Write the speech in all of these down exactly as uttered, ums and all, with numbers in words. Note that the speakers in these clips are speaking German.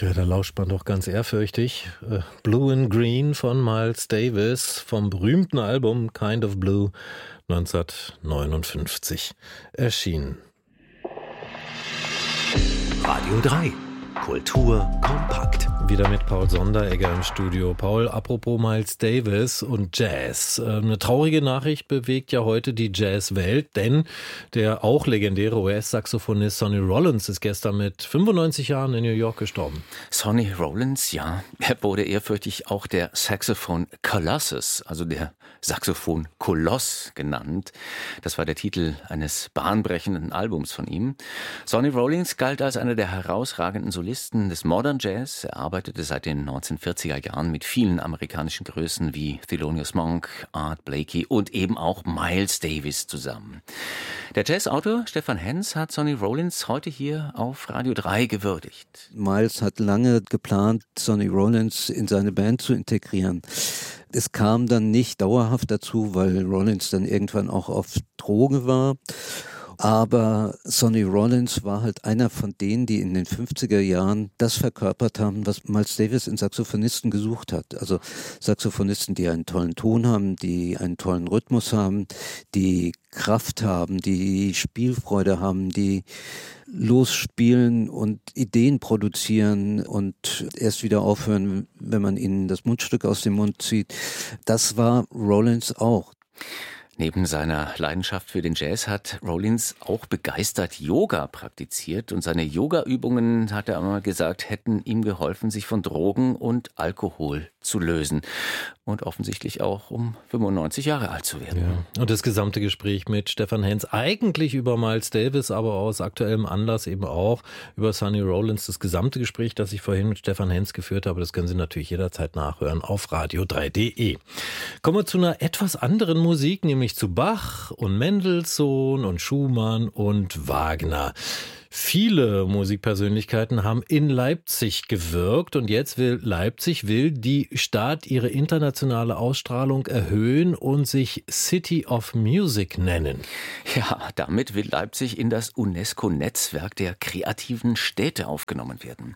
Ja, da lauscht man doch ganz ehrfürchtig. Blue and Green von Miles Davis vom berühmten Album Kind of Blue neunzehnhundertneunundfünfzig erschienen. Radio drei. Kultur kompakt. Wieder mit Paul Sonderegger im Studio. Paul, apropos Miles Davis und Jazz. Eine traurige Nachricht bewegt ja heute die Jazzwelt, denn der auch legendäre U S-Saxophonist Sonny Rollins ist gestern mit fünfundneunzig Jahren in New York gestorben. Sonny Rollins, ja, er wurde ehrfürchtig auch der Saxophone Colossus, also der Saxophon Koloss genannt. Das war der Titel eines bahnbrechenden Albums von ihm. Sonny Rollins galt als einer der herausragenden Solisten des Modern Jazz. Er arbeitete seit den neunzehnhundertvierziger Jahren mit vielen amerikanischen Größen wie Thelonious Monk, Art Blakey und eben auch Miles Davis zusammen. Der Jazzautor Stefan Henz hat Sonny Rollins heute hier auf Radio drei gewürdigt. Miles hat lange geplant, Sonny Rollins in seine Band zu integrieren. Es kam dann nicht dauerhaft dazu, weil Rollins dann irgendwann auch auf Droge war. Aber Sonny Rollins war halt einer von denen, die in den fünfziger Jahren das verkörpert haben, was Miles Davis in Saxophonisten gesucht hat. Also Saxophonisten, die einen tollen Ton haben, die einen tollen Rhythmus haben, die Kraft haben, die Spielfreude haben, die losspielen und Ideen produzieren und erst wieder aufhören, wenn man ihnen das Mundstück aus dem Mund zieht. Das war Rollins auch. Neben seiner Leidenschaft für den Jazz hat Rollins auch begeistert Yoga praktiziert und seine Yoga-Übungen, hat er einmal gesagt, hätten ihm geholfen, sich von Drogen und Alkohol zu lösen und offensichtlich auch um fünfundneunzig Jahre alt zu werden. Ja. Und das gesamte Gespräch mit Stefan Henz, eigentlich über Miles Davis, aber aus aktuellem Anlass eben auch über Sonny Rollins. Das gesamte Gespräch, das ich vorhin mit Stefan Henz geführt habe, das können Sie natürlich jederzeit nachhören auf radio drei punkt de. Kommen wir zu einer etwas anderen Musik, nämlich zu Bach und Mendelssohn und Schumann und Wagner. Viele Musikpersönlichkeiten haben in Leipzig gewirkt und jetzt will Leipzig, will die Stadt ihre internationale Ausstrahlung erhöhen und sich City of Music nennen. Ja, damit will Leipzig in das UNESCO-Netzwerk der kreativen Städte aufgenommen werden.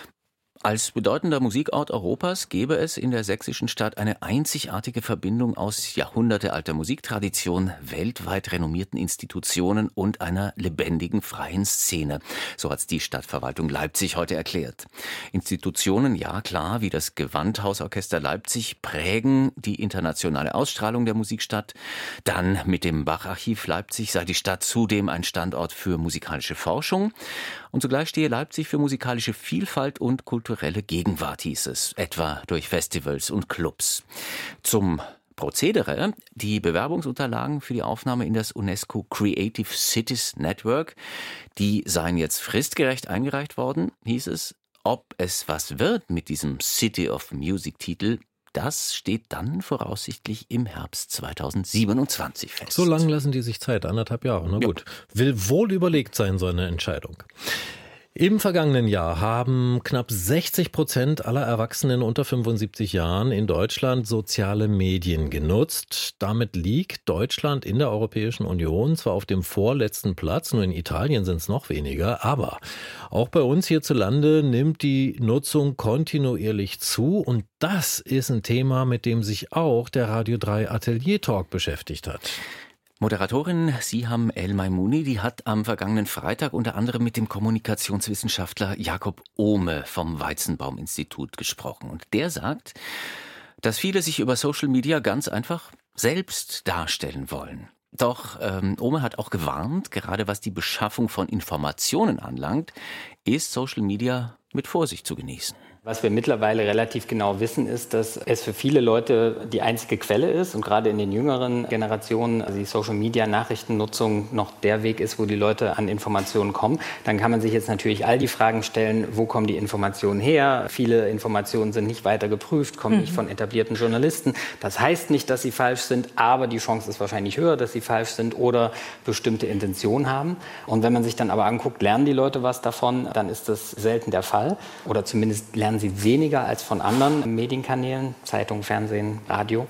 Als bedeutender Musikort Europas gäbe es in der sächsischen Stadt eine einzigartige Verbindung aus jahrhundertealter Musiktradition, weltweit renommierten Institutionen und einer lebendigen freien Szene. So hat es die Stadtverwaltung Leipzig heute erklärt. Institutionen, ja klar, wie das Gewandhausorchester Leipzig prägen die internationale Ausstrahlung der Musikstadt. Dann mit dem Bach-Archiv Leipzig sei die Stadt zudem ein Standort für musikalische Forschung. Und zugleich stehe Leipzig für musikalische Vielfalt und kulturelle Gegenwart, hieß es, etwa durch Festivals und Clubs. Zum Prozedere: Die Bewerbungsunterlagen für die Aufnahme in das UNESCO Creative Cities Network, die seien jetzt fristgerecht eingereicht worden, hieß es. Ob es was wird mit diesem City of Music Titel, das steht dann voraussichtlich im Herbst zweitausendsiebenundzwanzig fest. So lange lassen die sich Zeit, anderthalb Jahre. Na gut, ja. Will wohl überlegt sein, so eine Entscheidung. Im vergangenen Jahr haben knapp sechzig Prozent aller Erwachsenen unter fünfundsiebzig Jahren in Deutschland soziale Medien genutzt. Damit liegt Deutschland in der Europäischen Union zwar auf dem vorletzten Platz, nur in Italien sind es noch weniger, aber auch bei uns hierzulande nimmt die Nutzung kontinuierlich zu und das ist ein Thema, mit dem sich auch der Radio drei Atelier Talk beschäftigt hat. Moderatorin Siham El-Maimouni, die hat am vergangenen Freitag unter anderem mit dem Kommunikationswissenschaftler Jakob Ohme vom Weizenbaum-Institut gesprochen. Und der sagt, dass viele sich über Social Media ganz einfach selbst darstellen wollen. Doch ähm, Ohme hat auch gewarnt, gerade was die Beschaffung von Informationen anlangt, ist Social Media mit Vorsicht zu genießen. Was wir mittlerweile relativ genau wissen, ist, dass es für viele Leute die einzige Quelle ist und gerade in den jüngeren Generationen also die Social-Media-Nachrichtennutzung noch der Weg ist, wo die Leute an Informationen kommen. Dann kann man sich jetzt natürlich all die Fragen stellen, wo kommen die Informationen her? Viele Informationen sind nicht weiter geprüft, kommen mhm. nicht von etablierten Journalisten. Das heißt nicht, dass sie falsch sind, aber die Chance ist wahrscheinlich höher, dass sie falsch sind oder bestimmte Intentionen haben. Und wenn man sich dann aber anguckt, lernen die Leute was davon, dann ist das selten der Fall oder zumindest lernen sie weniger als von anderen Medienkanälen, Zeitung, Fernsehen, Radio.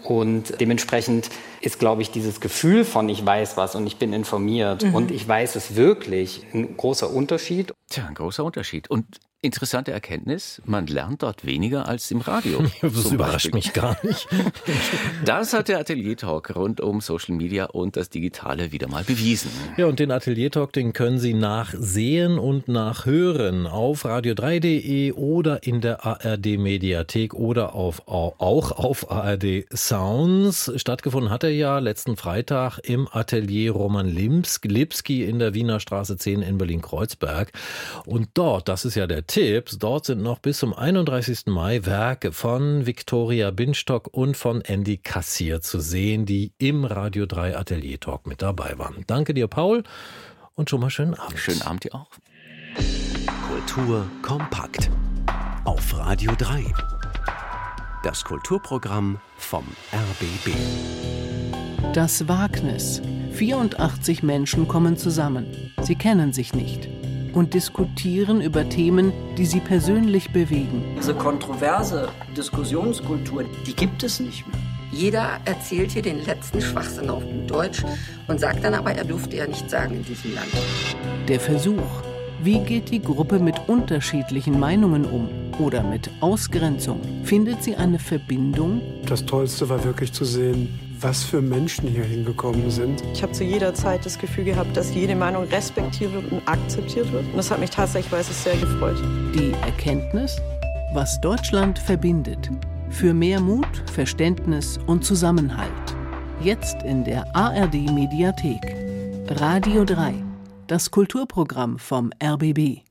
Und dementsprechend ist, glaube ich, dieses Gefühl von ich weiß was und ich bin informiert mhm. und ich weiß es wirklich ein großer Unterschied. Tja, ein großer Unterschied. Und Interessante Erkenntnis, man lernt dort weniger als im Radio. Das überrascht mich gar nicht. Das hat der Atelier-Talk rund um Social Media und das Digitale wieder mal bewiesen. Ja, und den Atelier-Talk, den können Sie nachsehen und nachhören auf radio drei punkt de oder in der A R D-Mediathek oder auf, auch auf A R D Sounds. Stattgefunden hat er ja letzten Freitag im Atelier Roman Lipski in der Wiener Straße zehn in Berlin-Kreuzberg. Und dort, das ist ja der Tipps, dort sind noch bis zum einunddreißigsten Mai Werke von Viktoria Binstock und von Andy Kassier zu sehen, die im Radio drei Atelier Talk mit dabei waren. Danke dir, Paul, und schon mal schönen Abend. Schönen Abend dir auch. Kultur kompakt auf Radio drei. Das Kulturprogramm vom R B B. Das Wagnis. vierundachtzig Menschen kommen zusammen. Sie kennen sich nicht und diskutieren über Themen, die sie persönlich bewegen. Diese kontroverse Diskussionskultur, die gibt es nicht mehr. Jeder erzählt hier den letzten Schwachsinn auf gut Deutsch und sagt dann aber, er dürfte ja nicht sagen in diesem Land. Der Versuch. Wie geht die Gruppe mit unterschiedlichen Meinungen um? Oder mit Ausgrenzung? Findet sie eine Verbindung? Das Tollste war wirklich zu sehen, was für Menschen hier hingekommen sind. Ich habe zu jeder Zeit das Gefühl gehabt, dass jede Meinung respektiert wird und akzeptiert wird. Und das hat mich tatsächlich, weiß ich, sehr gefreut. Die Erkenntnis, was Deutschland verbindet. Für mehr Mut, Verständnis und Zusammenhalt. Jetzt in der A R D-Mediathek. Radio drei. Das Kulturprogramm vom R B B.